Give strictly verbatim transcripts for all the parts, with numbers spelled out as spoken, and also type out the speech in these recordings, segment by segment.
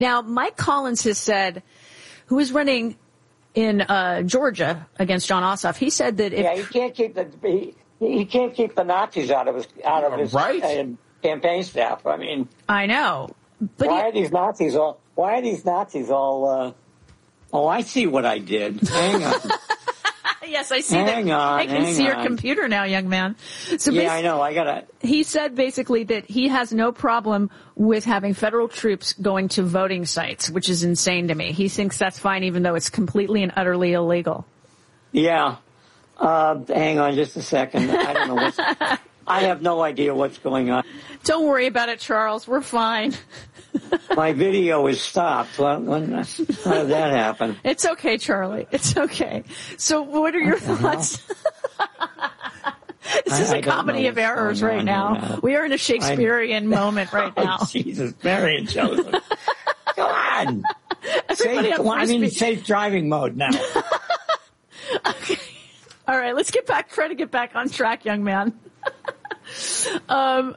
Now, Mike Collins has said, who is running in uh, Georgia against John Ossoff, he said that if yeah, he can't keep the he, he can't keep the Nazis out of his out of his right. uh, campaign staff. I mean, I know, but why he, are these Nazis all? Why are these Nazis all? Uh, oh, I see what I did. Hang on. Yes, I see hang that. On, I can hang see your on. computer now, young man. So yeah, I know. I gotta. He said basically that he has no problem with having federal troops going to voting sites, which is insane to me. He thinks that's fine, even though it's completely and utterly illegal. Yeah. Uh, hang on just a second. I don't know what's. I have no idea what's going on. Don't worry about it, Charles. We're fine. My video is stopped. When, when, how did that happen? It's okay, Charlie. It's okay. So what are your thoughts? This is I, a I comedy of errors right now. now. We are in a Shakespearean I, moment right now. Oh, Jesus, Mary and Joseph. Come on. Everybody Safe, on I'm in safe driving mode now. Okay. All right, let's get back, try to get back on track, young man. um,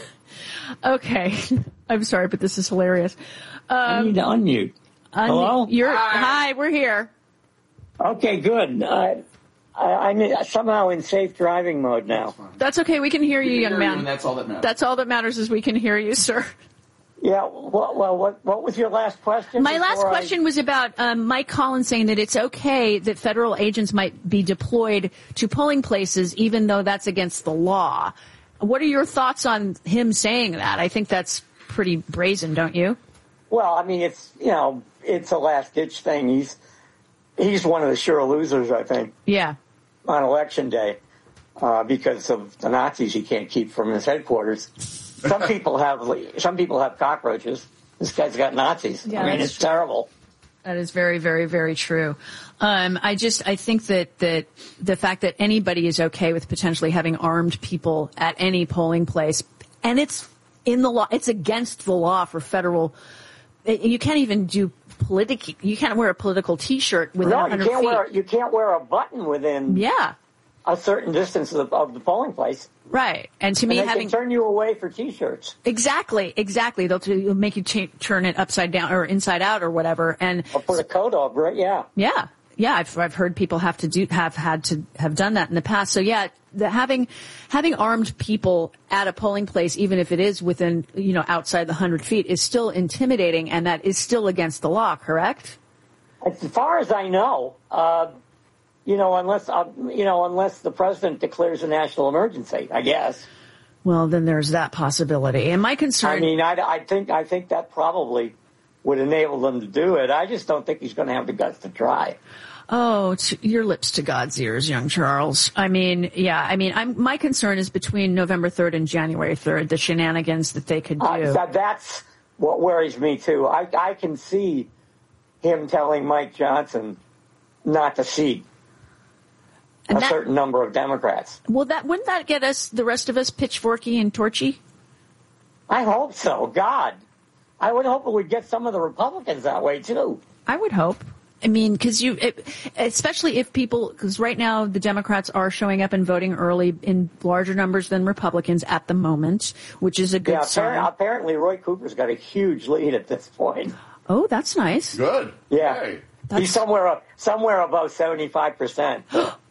okay. I'm sorry, but this is hilarious. Um, I need to unmute. Un- Hello? You're, hi. hi, we're here. Okay, good. Uh, I, I'm in, somehow in safe driving mode now. That's okay. We can hear you, We can young hear man. you, and that's all that matters. That's all that matters is we can hear you, sir. Yeah. Well, well what what was your last question? My last question I... was about um, Mike Collins saying that it's okay that federal agents might be deployed to polling places, even though that's against the law. What are your thoughts on him saying that? I think that's pretty brazen, don't you? Well, I mean, it's, you know, it's a last-ditch thing. He's he's one of the sure losers, I think. Yeah. On election day, uh, because of the Nazis he can't keep from his headquarters. Some people have some people have cockroaches. This guy's got Nazis. Yeah, I mean, it's terrible. That is very, very, very true. Um, I just, I think that, that the fact that anybody is okay with potentially having armed people at any polling place, and it's in the law, it's against the law for federal, you can't even do political, you can't wear a political T-shirt within no, one hundred you can't feet. wear you can't wear a button within yeah. a certain distance of the, of the polling place. Right. And to me, and they having can turn you away for T-shirts. Exactly, exactly. They'll, t- they'll make you cha- turn it upside down or inside out or whatever. And or put a coat over it. Yeah. Yeah. Yeah, I've I've heard people have to do have had to have done that in the past. So yeah, the, having having armed people at a polling place, even if it is within, you know, outside the hundred feet, is still intimidating, and that is still against the law. Correct? As far as I know, uh, you know, unless uh, you know, unless the president declares a national emergency, I guess. Well, then there's that possibility. And my concern, I mean, I, I think I think that probably would enable them to do it. I just don't think he's going to have the guts to try. Oh, to your lips to God's ears, young Charles. I mean, yeah, I mean, I'm, my concern is between November third and January third, the shenanigans that they could do. Uh, that, that's what worries me, too. I, I can see him telling Mike Johnson not to seat and a that, certain number of Democrats. Well, that wouldn't that get us, the rest of us, pitchforky and torchy? I hope so. God. I would hope it would get some of the Republicans that way, too. I would hope. I mean, because you, it, especially if people, because right now the Democrats are showing up and voting early in larger numbers than Republicans at the moment, which is a good yeah, sign. Apparently, Roy Cooper's got a huge lead at this point. Oh, that's nice. Good. Yeah. Hey. He's somewhere somewhere above seventy-five percent.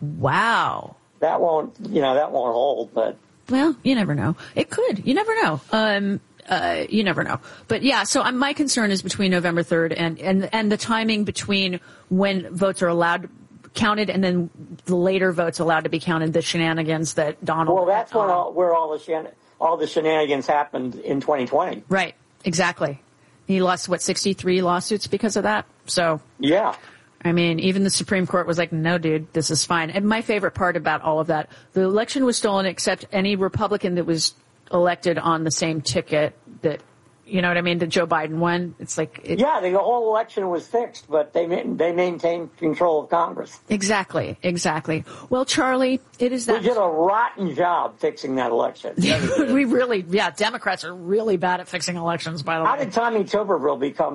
Wow. That won't, you know, that won't hold, but. Well, you never know. It could. You never know. Um, Uh, you never know. But yeah, so um, my concern is between November third and, and, and the timing between when votes are allowed counted and then the later votes allowed to be counted, the shenanigans that Donald. Well, that's when all, where all the shen- all the shenanigans happened in twenty twenty. Right. Exactly. He lost, what, sixty-three lawsuits because of that? So. Yeah. I mean, even the Supreme Court was like, no, dude, this is fine. And my favorite part about all of that, the election was stolen except any Republican that was elected on the same ticket that, you know what I mean, that Joe Biden won. It's like... It, yeah, the whole election was fixed, but they they maintained control of Congress. Exactly, exactly. Well, Charlie, it is that... We did a rotten job fixing that election. We really, yeah, Democrats are really bad at fixing elections, by the How way. did Tommy Tuberville become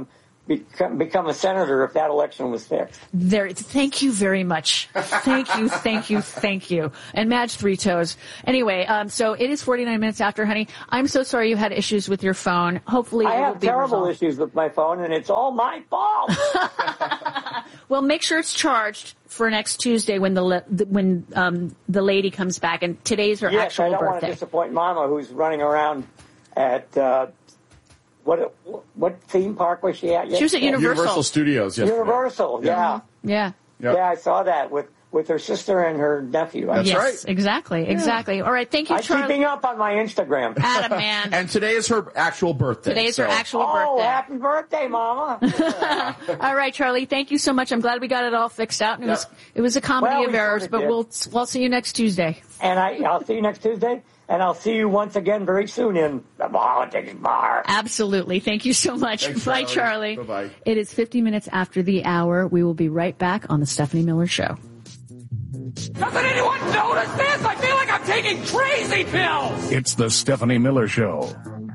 become, become a senator if that election was fixed. There. Thank you very much. Thank you, thank you, thank you. And Madge Three Toes. Anyway, um, so it is forty-nine minutes after, honey. I'm so sorry you had issues with your phone. Hopefully I it have will be terrible resolved. issues with my phone, and it's all my fault. Well, make sure it's charged for next Tuesday when the le- when um, the lady comes back. And today's her yes, actual I don't birthday. want to disappoint Mama, who's running around at uh, what what theme park was she at? She was at Universal. Universal Studios, yes. Universal, yeah. Yeah. Yep. Yeah, I saw that with, with her sister and her nephew. That's yes, right. exactly, exactly. All right, thank you, I'm Charlie. keeping up on my Instagram. Adam, man. And today is her actual birthday. Today's so. her actual Oh, birthday. happy birthday, Mama. All right, Charlie, thank you so much. I'm glad we got it all fixed out. And it Yep. was it was a comedy Well, of we errors, sort but of we'll we'll see you next Tuesday. And I, I'll see you next Tuesday, and I'll see you once again very soon in the Politics Bar. Absolutely. Thank you so much. Thanks, Bye, Charlie. Charlie. Bye-bye. It is fifty minutes after the hour. We will be right back on the Stephanie Miller Show. Doesn't anyone notice this? I feel like I'm taking crazy pills! It's the Stephanie Miller Show.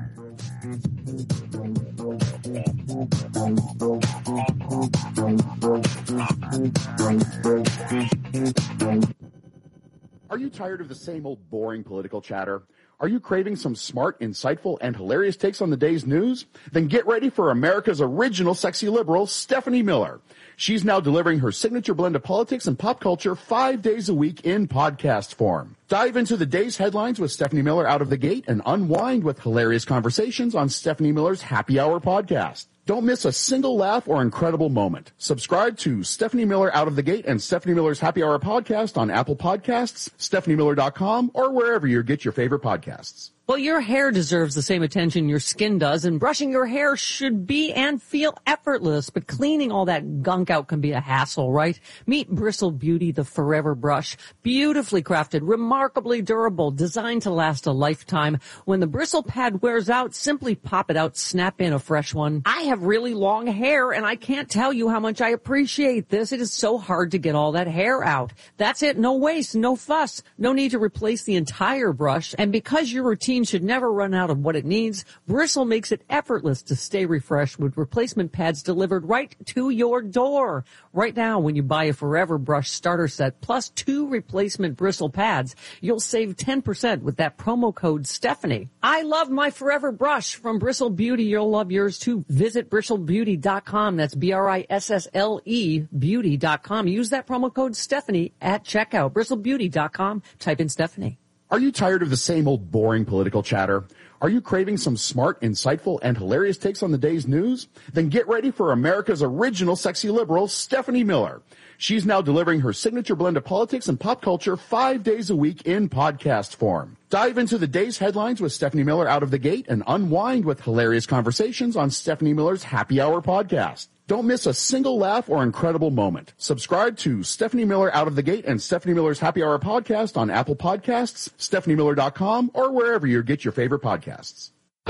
Are you tired of the same old boring political chatter? Are you craving some smart, insightful, and hilarious takes on the day's news? Then get ready for America's original sexy liberal, Stephanie Miller. She's now delivering her signature blend of politics and pop culture five days a week in podcast form. Dive into the day's headlines with Stephanie Miller out of the gate and unwind with hilarious conversations on Stephanie Miller's Happy Hour podcast. Don't miss a single laugh or incredible moment. Subscribe to Stephanie Miller Out of the Gate and Stephanie Miller's Happy Hour podcast on Apple Podcasts, stephanie miller dot com, or wherever you get your favorite podcasts. Well, your hair deserves the same attention your skin does, and brushing your hair should be and feel effortless, but cleaning all that gunk out can be a hassle, right? Meet Bristle Beauty, the forever brush. Beautifully crafted, remarkably durable, designed to last a lifetime. When the bristle pad wears out, simply pop it out, snap in a fresh one. I have really long hair, and I can't tell you how much I appreciate this. It is so hard to get all that hair out. That's it, no waste, no fuss, no need to replace the entire brush, and because your routine should never run out of what it needs, Bristle makes it effortless to stay refreshed with replacement pads delivered right to your door. Right now, when you buy a Forever Brush starter set plus two replacement bristle pads, you'll save ten percent with that promo code Stephanie. I love my Forever Brush from Bristle Beauty. You'll love yours too. Visit bristle beauty dot com. That's B R I S S L E beauty dot com. Use that promo code Stephanie at checkout. bristle beauty dot com. Type in Stephanie. Are you tired of the same old boring political chatter? Are you craving some smart, insightful, and hilarious takes on the day's news? Then get ready for America's original sexy liberal, Stephanie Miller. She's now delivering her signature blend of politics and pop culture five days a week in podcast form. Dive into the day's headlines with Stephanie Miller out of the gate and unwind with hilarious conversations on Stephanie Miller's Happy Hour podcast. Don't miss a single laugh or incredible moment. Subscribe to Stephanie Miller Out of the Gate and Stephanie Miller's Happy Hour podcast on Apple Podcasts, stephanie miller dot com, or wherever you get your favorite podcasts.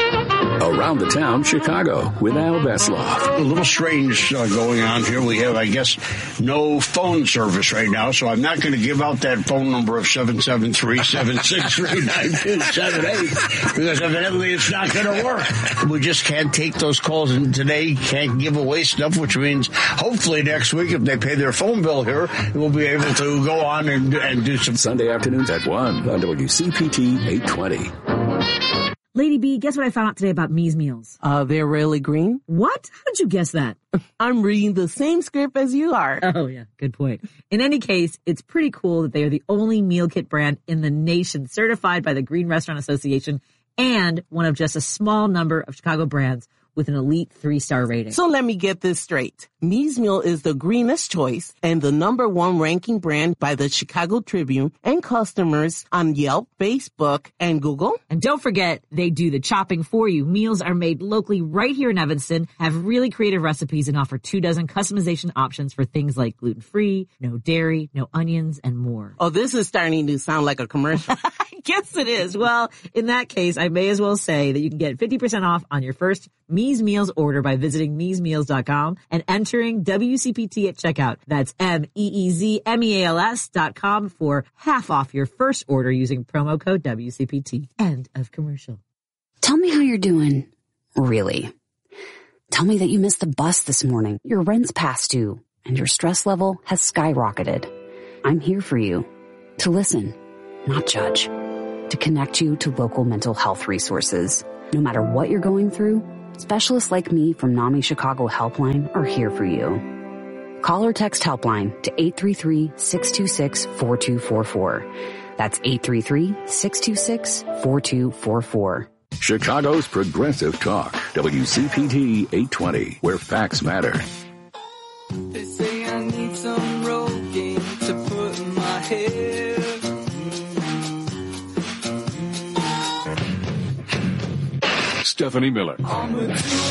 Around the Town, Chicago, with Al Besloff. A little strange uh, going on here. We have, I guess, no phone service right now, so I'm not going to give out that phone number of seven seven three, seven six three, nine two seven eight because evidently it's not going to work. We just can't take those calls, and today can't give away stuff, which means hopefully next week, if they pay their phone bill here, we'll be able to go on and, and do some... Sunday afternoons at one on W C P T eight twenty. Lady B, guess what I found out today about Me's Meals? Uh, they're really green. What? How did you guess that? I'm reading the same script as you are. Oh, yeah. Good point. In any case, it's pretty cool that they are the only meal kit brand in the nation certified by the Green Restaurant Association and one of just a small number of Chicago brands with an elite three-star rating. So let me get this straight. Me's Meal is the greenest choice and the number one ranking brand by the Chicago Tribune and customers on Yelp, Facebook, and Google. And don't forget, they do the chopping for you. Meals are made locally right here in Evanston, have really creative recipes, and offer two dozen customization options for things like gluten-free, no dairy, no onions, and more. Oh, this is starting to sound like a commercial. I guess it is. Well, in that case, I may as well say that you can get fifty percent off on your first Me's Meals order by visiting me's meals dot com and entering W C P T at checkout. That's M E E Z M E A L S dot com for half off your first order using promo code W C P T. End of commercial. Tell me how you're doing, really. Tell me that you missed the bus this morning, your rent's past due, and your stress level has skyrocketed. I'm here for you. To listen, not judge. To connect you to local mental health resources. No matter what you're going through, specialists like me from NAMI Chicago Helpline are here for you. Call or text Helpline to eight three three, six two six, four two four four. That's eight three three, six two six, four two four four. Chicago's Progressive Talk, W C P T eight twenty, where facts matter. They say I need some Rogaine to put in my hair. Stephanie Miller. I'm a